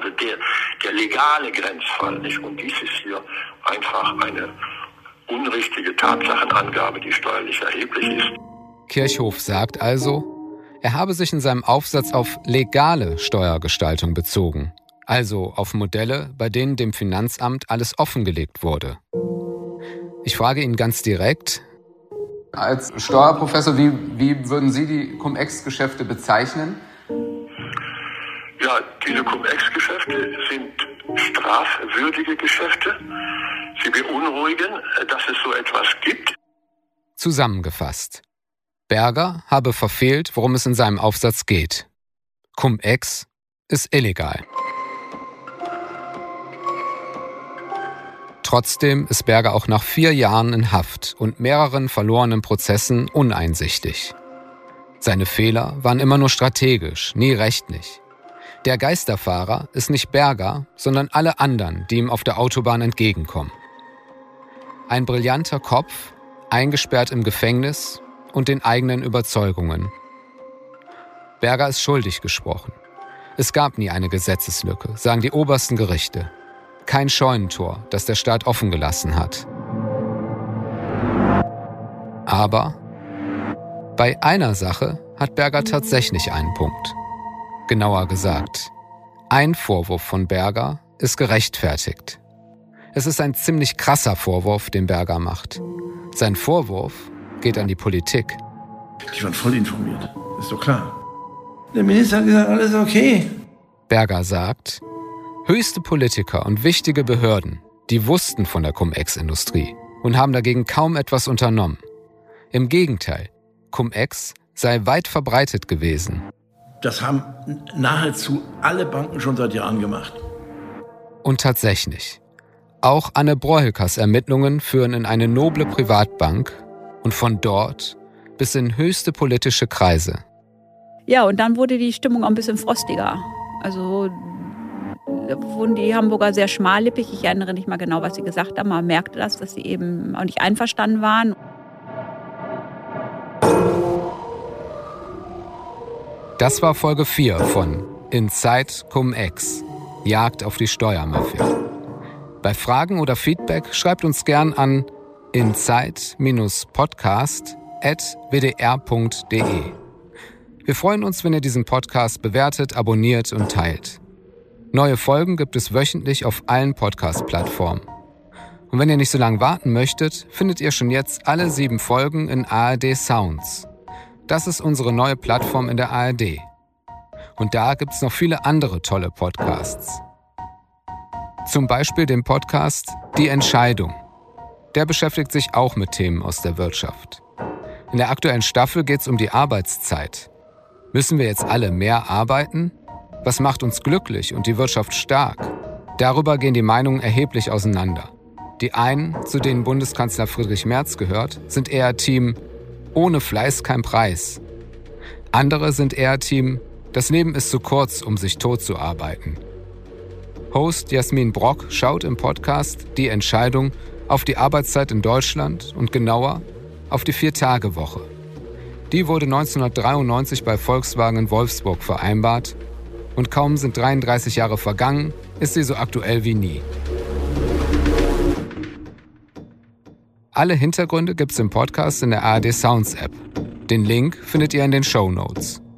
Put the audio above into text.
also der legale Grenzfall, nicht? Und dies ist hier einfach eine unrichtige Tatsachenangabe, die steuerlich erheblich ist. Kirchhoff sagt also, er habe sich in seinem Aufsatz auf legale Steuergestaltung bezogen, also auf Modelle, bei denen dem Finanzamt alles offengelegt wurde. Ich frage ihn ganz direkt: Als Steuerprofessor, wie würden Sie die Cum-Ex-Geschäfte bezeichnen? Ja, diese Cum-Ex-Geschäfte sind strafwürdige Geschäfte. Sie beunruhigen, dass es so etwas gibt. Zusammengefasst: Berger habe verfehlt, worum es in seinem Aufsatz geht. Cum-Ex ist illegal. Trotzdem ist Berger auch nach 4 Jahren in Haft und mehreren verlorenen Prozessen uneinsichtig. Seine Fehler waren immer nur strategisch, nie rechtlich. Der Geisterfahrer ist nicht Berger, sondern alle anderen, die ihm auf der Autobahn entgegenkommen. Ein brillanter Kopf, eingesperrt im Gefängnis und den eigenen Überzeugungen. Berger ist schuldig gesprochen. Es gab nie eine Gesetzeslücke, sagen die obersten Gerichte. Kein Scheunentor, das der Staat offen gelassen hat. Aber bei einer Sache hat Berger tatsächlich einen Punkt. Genauer gesagt, ein Vorwurf von Berger ist gerechtfertigt. Es ist ein ziemlich krasser Vorwurf, den Berger macht. Sein Vorwurf geht an die Politik. Die waren voll informiert, ist doch klar. Der Minister hat gesagt, alles okay. Berger sagt, höchste Politiker und wichtige Behörden, die wussten von der Cum-Ex-Industrie und haben dagegen kaum etwas unternommen. Im Gegenteil, Cum-Ex sei weit verbreitet gewesen. Das haben nahezu alle Banken schon seit Jahren gemacht. Und tatsächlich, auch Anne Brohilkers Ermittlungen führen in eine noble Privatbank und von dort bis in höchste politische Kreise. Ja, und dann wurde die Stimmung auch ein bisschen frostiger. Also wurden die Hamburger sehr schmallippig. Ich erinnere nicht mal genau, was sie gesagt haben. Man merkte das, dass sie eben auch nicht einverstanden waren. Das war Folge 4 von Inside Cum-Ex, Jagd auf die Steuermafia. Bei Fragen oder Feedback schreibt uns gern an inside-podcast@wdr.de. Wir freuen uns, wenn ihr diesen Podcast bewertet, abonniert und teilt. Neue Folgen gibt es wöchentlich auf allen Podcast-Plattformen. Und wenn ihr nicht so lange warten möchtet, findet ihr schon jetzt alle 7 Folgen in ARD Sounds. Das ist unsere neue Plattform in der ARD. Und da gibt es noch viele andere tolle Podcasts. Zum Beispiel den Podcast Die Entscheidung. Der beschäftigt sich auch mit Themen aus der Wirtschaft. In der aktuellen Staffel geht es um die Arbeitszeit. Müssen wir jetzt alle mehr arbeiten? Was macht uns glücklich und die Wirtschaft stark? Darüber gehen die Meinungen erheblich auseinander. Die einen, zu denen Bundeskanzler Friedrich Merz gehört, sind eher Team ohne Fleiß kein Preis. Andere sind eher Team das Leben ist zu kurz, um sich tot zu arbeiten. Host Jasmin Brock schaut im Podcast Die Entscheidung auf die Arbeitszeit in Deutschland und genauer auf die 4-Tage-Woche. Die wurde 1993 bei Volkswagen in Wolfsburg vereinbart und kaum sind 33 Jahre vergangen, ist sie so aktuell wie nie. Alle Hintergründe gibt's im Podcast in der ARD Sounds App. Den Link findet ihr in den Shownotes.